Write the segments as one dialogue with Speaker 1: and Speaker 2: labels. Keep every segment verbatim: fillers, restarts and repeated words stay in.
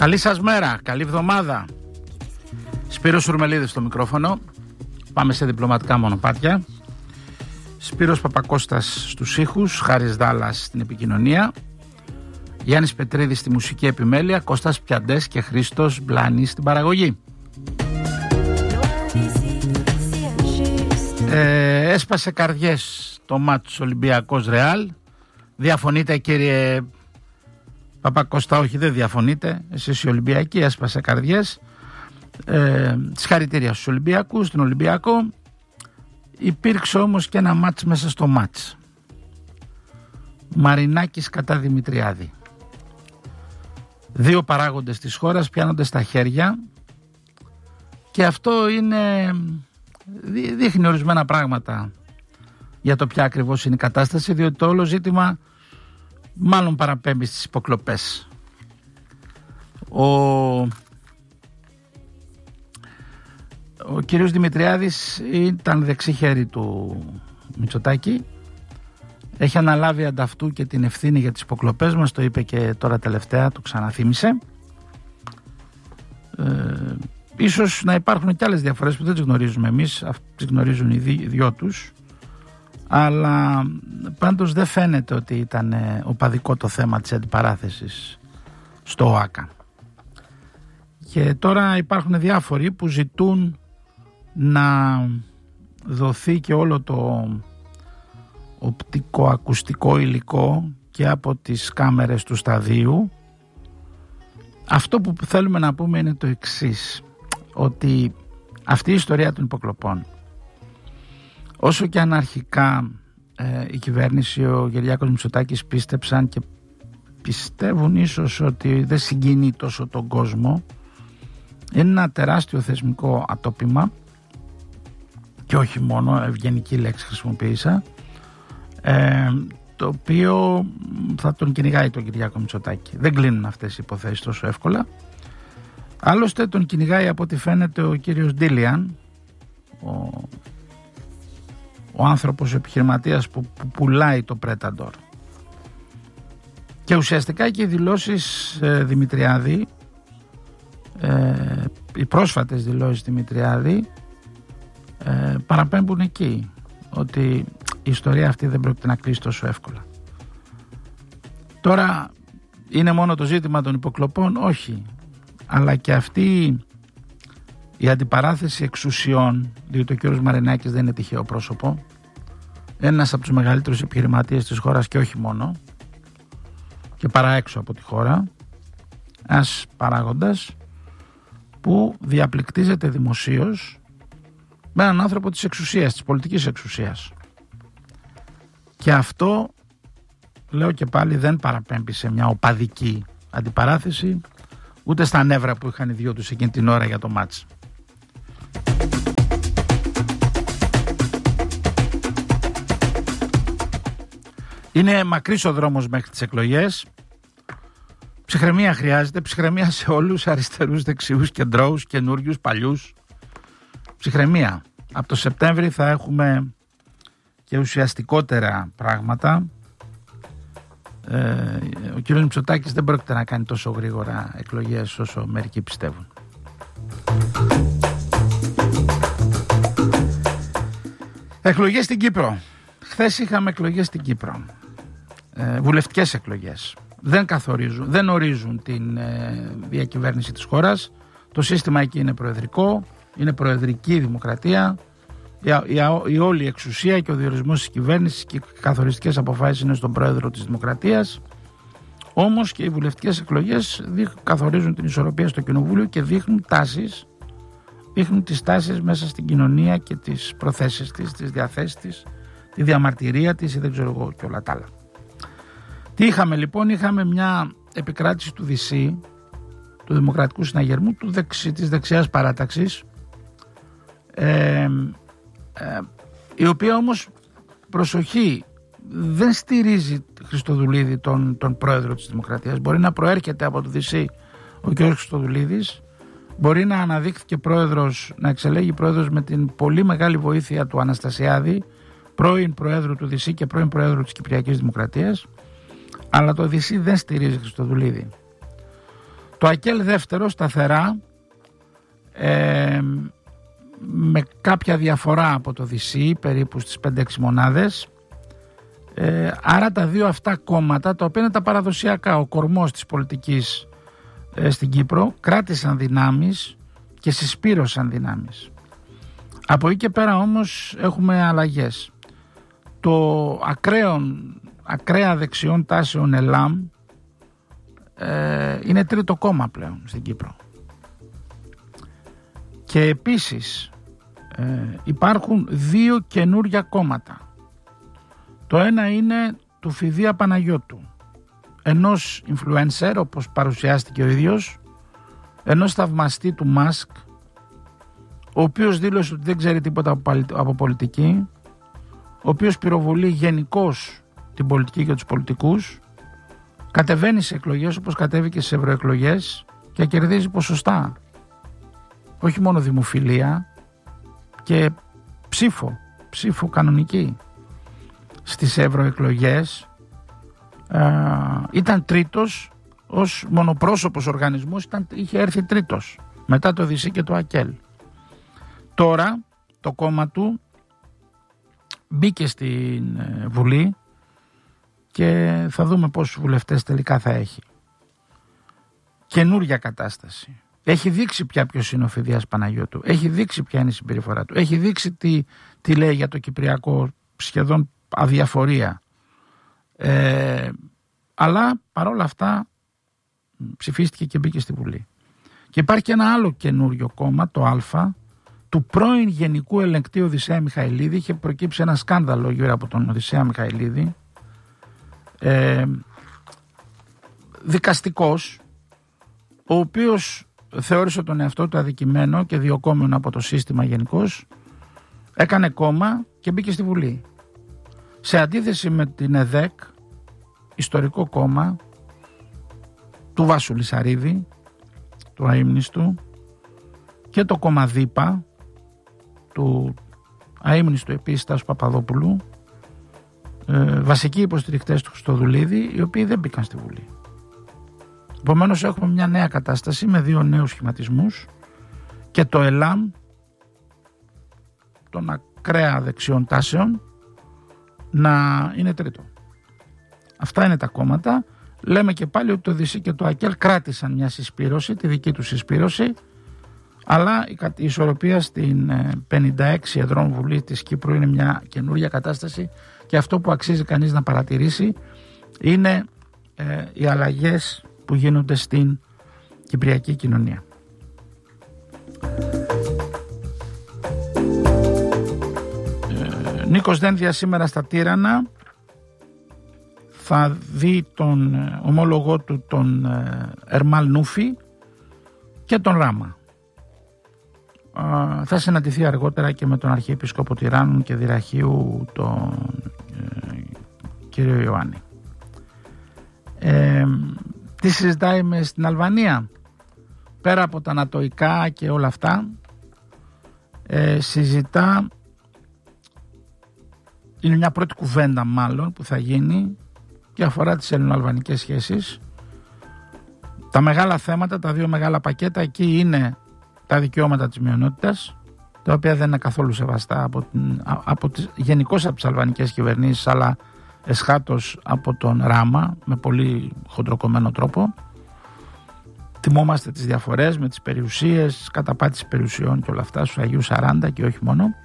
Speaker 1: Καλή σας μέρα, καλή εβδομάδα. Σπύρος Σουρμελίδης στο μικρόφωνο. Πάμε σε διπλωματικά μονοπάτια. Σπύρος Παπακώστας στους ήχους, Χάρης Δάλλας στην επικοινωνία, Γιάννης Πετρίδης στη μουσική επιμέλεια, Κώστας Πιαντές και Χρήστος Μπλάνης στην παραγωγή. Ε, έσπασε καρδιές το μάτς Ολυμπιακός Ρεάλ. Διαφωνείτε κύριε Παπακώστα? Όχι, δεν διαφωνείτε. Εσείς οι Ολυμπιακοί, έσπασε καρδιές. Ε, συγχαρητήρια στους Ολυμπιακούς, στον Ολυμπιακό. Υπήρξε όμως και ένα μάτς μέσα στο μάτς. Μαρινάκης κατά Δημητριάδη. Δύο παράγοντες της χώρας πιάνονται στα χέρια και αυτό είναι, δείχνει ορισμένα πράγματα για το ποια ακριβώς είναι η κατάσταση, διότι το όλο ζήτημα μάλλον παραπέμπει στις υποκλοπές. Ο, ο κύριος Δημητριάδης ήταν δεξί χέρι του Μητσοτάκη. Έχει αναλάβει ανταυτού και την ευθύνη για τις υποκλοπές μας, το είπε και τώρα τελευταία, το ξαναθύμισε. Ε, ίσως να υπάρχουν και άλλες διαφορές που δεν τις γνωρίζουμε εμείς, τις γνωρίζουν οι δυο τους, αλλά πάντως δεν φαίνεται ότι ήταν οπαδικό το θέμα της αντιπαράθεσης στο ΟΑΚΑ. Και τώρα υπάρχουν διάφοροι που ζητούν να δοθεί και όλο το οπτικο-ακουστικό υλικό και από τις κάμερες του σταδίου. Αυτό που θέλουμε να πούμε είναι το εξής, ότι αυτή η ιστορία των υποκλοπών, όσο και αν αρχικά ε, η κυβέρνηση, ο Κυριάκος Μητσοτάκης πίστεψαν και πιστεύουν ίσως ότι δεν συγκινεί τόσο τον κόσμο, είναι ένα τεράστιο θεσμικό ατόπιμα και όχι μόνο, ευγενική λέξη χρησιμοποίησα, Ε, το οποίο θα τον κυνηγάει τον Κυριάκο Μητσοτάκη. Δεν κλείνουν αυτές οι υποθέσεις τόσο εύκολα. Άλλωστε τον κυνηγάει από ό,τι φαίνεται ο κύριος Ντίλιαν, ο, ο άνθρωπος, ο επιχειρηματίας που, που πουλάει το Πρέταντορ. Και ουσιαστικά και οι δηλώσεις ε, Δημητριάδη, ε, οι πρόσφατες δηλώσεις Δημητριάδη ε, παραπέμπουν εκεί, ότι η ιστορία αυτή δεν πρόκειται να κλείσει τόσο εύκολα. Τώρα είναι μόνο το ζήτημα των υποκλοπών? Όχι. Αλλά και αυτή η αντιπαράθεση εξουσιών, διότι ο κ. Μαρινάκης δεν είναι τυχαίο πρόσωπο, ένας από τους μεγαλύτερους επιχειρηματίες της χώρας και όχι μόνο, και παρά έξω από τη χώρα, ένας παράγοντας που διαπληκτίζεται δημοσίως με έναν άνθρωπο της εξουσίας, της πολιτικής εξουσίας. Και αυτό, λέω και πάλι, δεν παραπέμπει σε μια οπαδική αντιπαράθεση, ούτε στα νεύρα που είχαν οι δυο τους εκείνη την ώρα για το μάτς. Είναι μακρύς ο δρόμος μέχρι τις εκλογές. Ψυχραιμία χρειάζεται, ψυχραιμία σε όλους, αριστερούς, δεξιούς, κεντρώους, καινούριους, παλιούς. Ψυχραιμία. Από το Σεπτέμβρη θα έχουμε και ουσιαστικότερα πράγματα. Ε, ο κ. Μητσοτάκης δεν πρόκειται να κάνει τόσο γρήγορα εκλογές όσο μερικοί πιστεύουν. Εκλογές στην Κύπρο. Χθες είχαμε εκλογές στην Κύπρο. Ε, βουλευτικές εκλογές. Δεν καθορίζουν, δεν ορίζουν την ε, διακυβέρνηση της χώρας. Το σύστημα εκεί είναι προεδρικό, είναι προεδρική δημοκρατία. Η, η, η όλη εξουσία και ο διορισμός της κυβέρνησης και οι καθοριστικές αποφάσεις είναι στον πρόεδρο της Δημοκρατίας. Όμως και οι βουλευτικές εκλογές καθορίζουν την ισορροπία στο κοινοβούλιο και δείχνουν τάσεις, δείχνουν τις τάσεις μέσα στην κοινωνία και τις προθέσεις της, τις διαθέσεις της, τη διαμαρτυρία της ή δεν ξέρω εγώ και όλα τα άλλα. Τι είχαμε λοιπόν? Είχαμε μια επικράτηση του ΔΥΣΥ, του Δημοκρατικού Συναγερμού, του δεξι, της δεξιάς παράταξης, ε, Ε, η οποία όμως, προσοχή, δεν στηρίζει Χριστοδουλίδη τον, τον πρόεδρο της Δημοκρατίας. Μπορεί να προέρχεται από το ΔΥΣΥ ο κ. Χριστοδουλίδης, μπορεί να αναδείχθηκε πρόεδρος, να εξελέγει πρόεδρος με την πολύ μεγάλη βοήθεια του Αναστασιάδη, πρώην πρόεδρου του ΔΥΣΥ και πρώην πρόεδρου της Κυπριακής Δημοκρατίας, αλλά το ΔΥΣΥ δεν στηρίζει Χριστοδουλίδη. Το ΑΚΕΛ δεύτερο σταθερά, ε, με κάποια διαφορά από το ΔΥΣΥ, περίπου στις πέντε έξι μονάδες. Ε, άρα τα δύο αυτά κόμματα, τα οποία είναι τα παραδοσιακά, ο κορμός της πολιτικής ε, στην Κύπρο, κράτησαν δυνάμεις και συσπήρωσαν δυνάμεις. Από εκεί και πέρα όμως έχουμε αλλαγές. Το ακραίων, ακραία δεξιών τάσεων ΕΛΑΜ ε, είναι τρίτο κόμμα πλέον στην Κύπρο. Και επίσης ε, υπάρχουν δύο καινούρια κόμματα. Το ένα είναι του Φιδία Παναγιώτου, ενός influencer, όπως παρουσιάστηκε ο ίδιος, ενός θαυμαστή του Μάσκ, ο οποίος δήλωσε ότι δεν ξέρει τίποτα από πολιτική, ο οποίος πυροβολεί γενικώς την πολιτική και τους πολιτικούς, κατεβαίνει σε εκλογές όπως κατέβηκε στις ευρωεκλογές και κερδίζει ποσοστά. Όχι μόνο δημοφιλία, και ψήφο, ψήφο κανονική. Στις ευρωεκλογές ε, ήταν τρίτος, ως μονοπρόσωπος οργανισμός ήταν, είχε έρθει τρίτος, μετά το ΔΥΣΥ και το ΑΚΕΛ. Τώρα το κόμμα του μπήκε στην ε, Βουλή και θα δούμε πόσους βουλευτές τελικά θα έχει. Καινούρια κατάσταση. Έχει δείξει πια ποιος είναι ο Φιδίας Παναγιώτου. Έχει δείξει ποια είναι η συμπεριφορά του. Έχει δείξει τι, τι λέει για το κυπριακό, σχεδόν αδιαφορία. Ε, αλλά παρόλα αυτά ψηφίστηκε και μπήκε στη Βουλή. Και υπάρχει και ένα άλλο καινούριο κόμμα, το Α, του πρώην Γενικού Ελεγκτή Οδυσσέα Μιχαηλίδη. Είχε προκύψει ένα σκάνδαλο γύρω από τον Οδυσσέα Μιχαηλίδη. Ε, δικαστικός, ο οποίος θεώρησε τον εαυτό του αδικημένο και διωκόμενο από το σύστημα γενικώς, έκανε κόμμα και μπήκε στη Βουλή. Σε αντίθεση με την ΕΔΕΚ, ιστορικό κόμμα του Βάσου Λυσαρίδη, του αείμνηστου, και το κόμμα ΔΥΠΑ του αείμνηστου επίσης Τάσου Παπαδόπουλου, ε, βασικοί υποστηρικτές του Χριστοδουλίδη, οι οποίοι δεν μπήκαν στη Βουλή. Επομένως έχουμε μια νέα κατάσταση με δύο νέους σχηματισμούς και το ΕΛΑΜ των ακραία δεξιών τάσεων να είναι τρίτο. Αυτά είναι τα κόμματα. Λέμε και πάλι ότι το ΔΥΣΥ και το ΑΚΕΛ κράτησαν μια συσπήρωση, τη δική του συσπήρωση, αλλά η ισορροπία στην πενήντα έξι εδρών Βουλή της Κύπρου είναι μια καινούρια κατάσταση και αυτό που αξίζει κανείς να παρατηρήσει είναι ε, οι αλλαγές που γίνονται στην κυπριακή κοινωνία. Ε, Νίκος Δένδια σήμερα στα Τύρανα θα δει τον ομόλογό του, τον Ερμάλ Νούφη, και τον Ράμα. Ε, θα συναντηθεί αργότερα και με τον Αρχιεπίσκοπο Τυράννων και Δυραχείου, τον ε, κύριο Ιωάννη. Ε, τι συζητάει με στην Αλβανία? Πέρα από τα νατοϊκά και όλα αυτά, ε, συζητά, είναι μια πρώτη κουβέντα μάλλον που θα γίνει και αφορά τις ελληνοαλβανικές σχέσεις. Τα μεγάλα θέματα, τα δύο μεγάλα πακέτα εκεί είναι τα δικαιώματα της μειονότητας, τα οποία δεν είναι καθόλου σεβαστά από, την, από τις, γενικώς από τις αλβανικές κυβερνήσεις, αλλά εσχάτως από τον Ράμα με πολύ χοντροκομμένο τρόπο. Θυμόμαστε τις διαφορές με τις περιουσίες, καταπάτηση περιουσιών και όλα αυτά στους Αγίους σαράντα και όχι μόνο.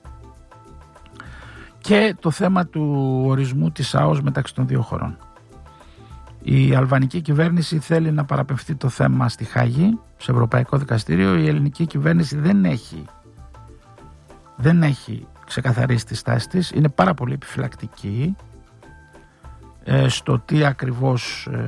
Speaker 1: Και το θέμα του ορισμού της ΑΟΣ μεταξύ των δύο χωρών. Η αλβανική κυβέρνηση θέλει να παραπευθεί το θέμα στη Χάγη, σε Ευρωπαϊκό Δικαστήριο. Η ελληνική κυβέρνηση δεν έχει, δεν έχει ξεκαθαρίσει τη στάση της. Είναι πάρα πολύ επιφυλακτική ε, στο τι ακριβώς, ε,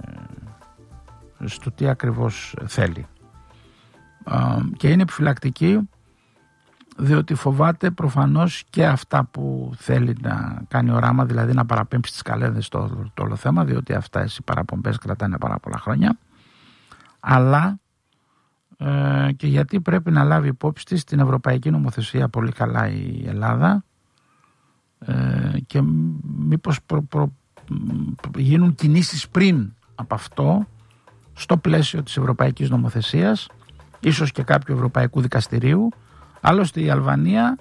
Speaker 1: στο τι ακριβώς θέλει. Ε, και είναι επιφυλακτική διότι φοβάται προφανώς και αυτά που θέλει να κάνει ο Ράμα, δηλαδή να παραπέμψει τις καλέδες το, το όλο θέμα, διότι αυτά οι παραπομπές κρατάνε πάρα πολλά χρόνια, αλλά ε, και γιατί πρέπει να λάβει υπόψη της την ευρωπαϊκή νομοθεσία πολύ καλά η Ελλάδα, ε, και μήπως προ, προ, γίνουν κινήσεις πριν από αυτό στο πλαίσιο της ευρωπαϊκής νομοθεσίας, ίσως και κάποιου ευρωπαϊκού δικαστηρίου. Άλλωστε η Αλβανία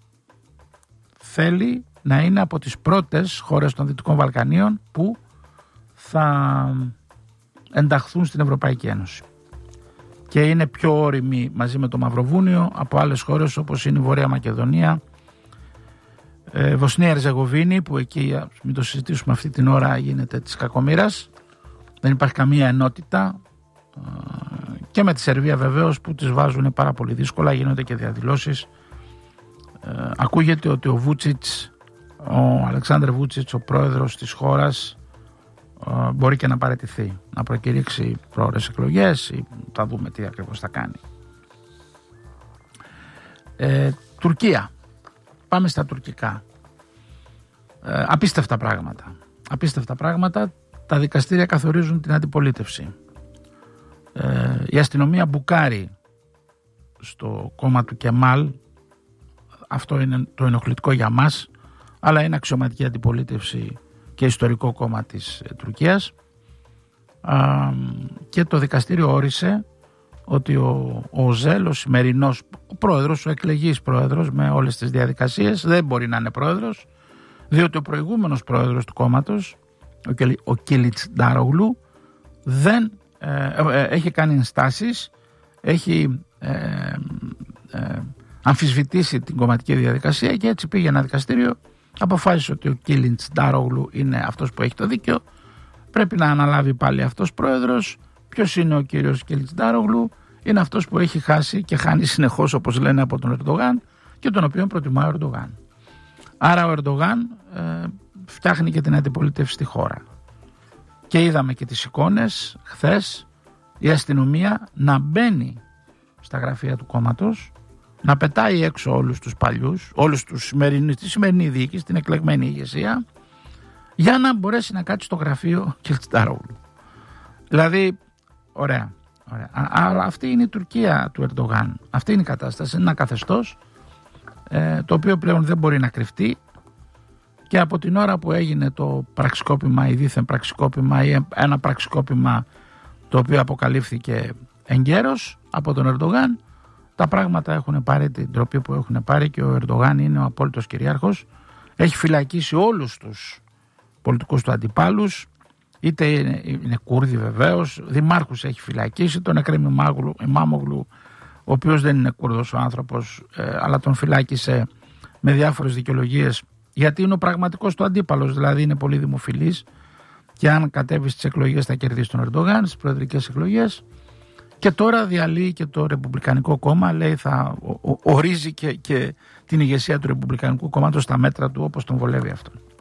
Speaker 1: θέλει να είναι από τις πρώτες χώρες των Δυτικών Βαλκανίων που θα ενταχθούν στην Ευρωπαϊκή Ένωση. Και είναι πιο όριμη μαζί με το Μαυροβούνιο από άλλες χώρες όπως είναι η Βόρεια Μακεδονία, ε, Βοσνία Ερζεγοβίνη, που εκεί, μην το συζητήσουμε αυτή την ώρα, γίνεται της κακομοίρας. Δεν υπάρχει καμία ενότητα, και με τη Σερβία βεβαίως που τις βάζουν πάρα πολύ δύσκολα, γίνονται και διαδηλώσεις. Ε, ακούγεται ότι ο Βούτσιτς, ο Αλεξάνδρ Βούτσιτς, ο πρόεδρος της χώρας, ε, μπορεί και να παραιτηθεί, να προκηρύξει πρόορες εκλογές, ή θα δούμε τι ακριβώς θα κάνει. Ε, Τουρκία. Πάμε στα τουρκικά. Ε, απίστευτα πράγματα. Απίστευτα πράγματα. Τα δικαστήρια καθορίζουν την αντιπολίτευση. Ε, η αστυνομία μπουκάρει στο κόμμα του Κεμάλ. Αυτό είναι το ενοχλητικό για μας, αλλά είναι αξιωματική αντιπολίτευση και ιστορικό κόμμα της ε, Τουρκίας. Α, και το δικαστήριο όρισε ότι ο, ο Οζέλ, ο σημερινός ο πρόεδρος, ο εκλεγής πρόεδρος με όλες τις διαδικασίες, δεν μπορεί να είναι πρόεδρος, διότι ο προηγούμενος πρόεδρος του κόμματος, ο Κιλιτς-Ντάρογλου, δεν ε, ε, έχει κάνει ενστάσεις, έχει ε, ε, αμφισβητήσει την κομματική διαδικασία και έτσι πήγε ένα δικαστήριο, αποφάσισε ότι ο Κιλιτς-Ντάρογλου είναι αυτός που έχει το δίκαιο, πρέπει να αναλάβει πάλι αυτός πρόεδρος. Ποιος είναι ο κύριος Κιλιτς-Ντάρογλου? Είναι αυτός που έχει χάσει και χάνει συνεχώς, όπως λένε, από τον Ερντογάν και τον οποίο προτιμά ο Ερντογάν. Άρα ο Ερντογάν ε, φτιάχνει και την αντιπολίτευση στη χώρα. Και είδαμε και τις εικόνες χθες, η αστυνομία να μπαίνει στα γραφεία του κόμματος, να πετάει έξω όλους τους παλιούς, όλους τους σημερινούς, τη σημερινή διοίκηση, την εκλεγμένη ηγεσία, για να μπορέσει να κάτσει στο γραφείο Κιλιτς-Ντάρογλου. Δηλαδή, ωραία, ωραία. Αλλά αυτή είναι η Τουρκία του Ερντογάν. Αυτή είναι η κατάσταση. Είναι ένα καθεστώς ε, το οποίο πλέον δεν μπορεί να κρυφτεί, και από την ώρα που έγινε το πραξικόπημα ή δίθεν πραξικόπημα ή ένα πραξικόπημα το οποίο αποκαλύφθηκε εγκαίρος από τον Ερντογάν, τα πράγματα έχουν πάρει την τροπή που έχουν πάρει και ο Ερντογάν είναι ο απόλυτος κυριάρχος. Έχει φυλακίσει όλους τους πολιτικούς του αντιπάλους, είτε είναι, είναι Κούρδοι βεβαίως, δημάρχους έχει φυλακίσει, τον Εκρέμ Ημάμογλου, ο οποίος δεν είναι Κούρδος ο άνθρωπος, ε, αλλά τον φυλάκισε με διάφορες δικαιολογίες, γιατί είναι ο πραγματικός του αντίπαλος, δηλαδή είναι πολύ δημοφιλής και αν κατέβει στις εκλογές θα κερδίσει τον Ερντογάν, στις προεδρικές εκλογές. Και τώρα διαλύει και το Ρεπουμπλικανικό Κόμμα, λέει θα ο, ο, ορίζει και, και την ηγεσία του Ρεπουμπλικανικού Κόμματος στα μέτρα του όπως τον βολεύει αυτόν.